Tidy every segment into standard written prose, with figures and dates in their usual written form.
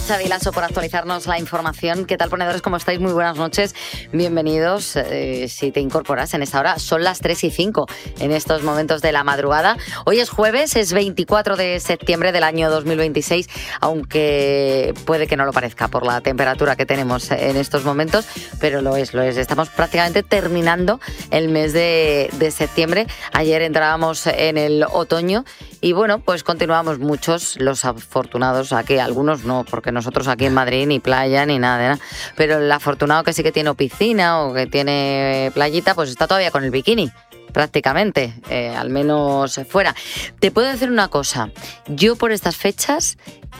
Xavi Lasso por actualizarnos la información. ¿Qué tal, ponedores? ¿Cómo estáis? Muy buenas noches. Bienvenidos. Si te incorporas en esta hora, son las 3:05 en estos momentos de la madrugada. Hoy es jueves, es 24 de septiembre del año 2026, aunque puede que no lo parezca por la temperatura que tenemos en estos momentos, pero lo es. Estamos prácticamente terminando el mes de septiembre. Ayer entrábamos en el otoño y bueno, pues continuamos muchos, los afortunados, aquí algunos no, porque nosotros aquí en Madrid ni playa ni nada de nada, pero el afortunado que sí que tiene piscina o que tiene playita, pues está todavía con el bikini, prácticamente, al menos fuera. Te puedo decir una cosa, yo por estas fechas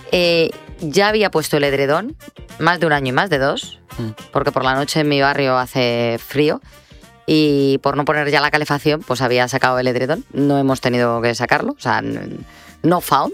ya había puesto el edredón, más de un año y más de 2, porque por la noche en mi barrio hace frío, y por no poner ya la calefacción, pues había sacado el edredón. No hemos tenido que sacarlo, o sea, no found.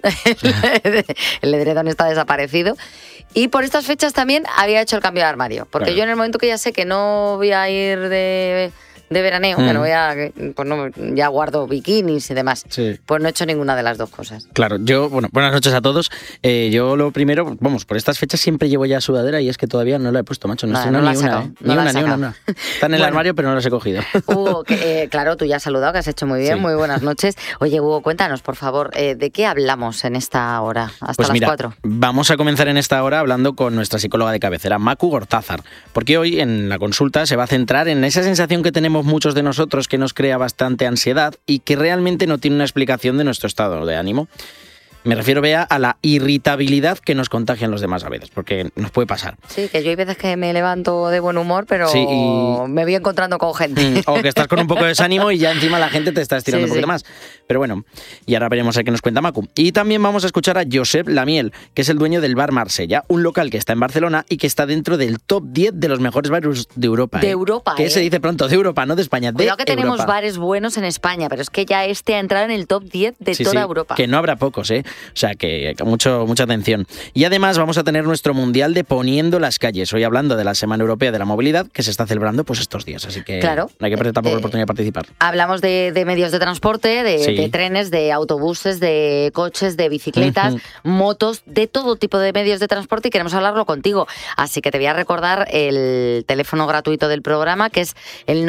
El edredón está desaparecido. Y por estas fechas también había hecho el cambio de armario. Porque yo en el momento que ya sé que no voy a ir de veraneo, que no voy a, pues no, ya guardo bikinis y demás, pues no he hecho ninguna de las dos cosas. Claro, buenas noches a todos. Yo lo primero, por estas fechas siempre llevo ya sudadera y es que todavía no la he puesto, macho. No estreno ni una. Está en el armario, pero no las he cogido. Hugo, claro, tú ya has saludado, que has hecho muy bien, muy buenas noches. Oye, Hugo, cuéntanos, por favor, ¿de qué hablamos en esta hora, hasta las 4? Vamos a comenzar en esta hora hablando con nuestra psicóloga de cabecera, Macu Gortázar, porque hoy en la consulta se va a centrar en esa sensación que tenemos muchos de nosotros que nos crea bastante ansiedad y que realmente no tiene una explicación de nuestro estado de ánimo. Me refiero, Bea, a la irritabilidad que nos contagian los demás a veces, porque nos puede pasar. Sí, que yo hay veces que me levanto de buen humor, pero me voy encontrando con gente. O que estás con un poco de desánimo y ya encima la gente te está estirando un poquito más. Pero bueno, y ahora veremos a qué nos cuenta Macu. Y también vamos a escuchar a Josep Lamiel, que es el dueño del Bar Marsella, un local que está en Barcelona y que está dentro del top 10 de los mejores bares de Europa. De Europa, Que se dice pronto, de Europa, no de España, de Cuidado que Europa. tenemos bares buenos en España, pero es que ya ha entrado en el top 10 de toda Europa. Que no habrá pocos, O sea, que mucha atención. Y además vamos a tener nuestro mundial de Poniendo las calles, hoy hablando de la Semana Europea de la Movilidad, que se está celebrando pues estos días, así que no hay que perder tampoco la oportunidad de participar. Hablamos de medios de transporte, de trenes, de autobuses, de coches, de bicicletas, motos, de todo tipo de medios de transporte y queremos hablarlo contigo. Así que te voy a recordar el teléfono gratuito del programa, que es el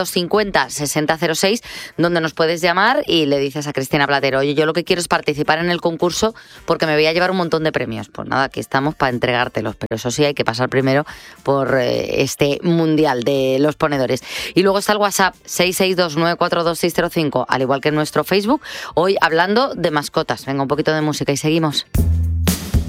950-6006, donde nos puedes llamar y le dices a Cristina Platero, oye, yo lo que quiero es participar en el concurso porque me voy a llevar un montón de premios. Pues nada, aquí estamos para entregártelos, pero eso sí, hay que pasar primero por este mundial de los ponedores. Y luego está el WhatsApp 662942605, al igual que en nuestro Facebook, hoy hablando de mascotas. Venga, un poquito de música y seguimos.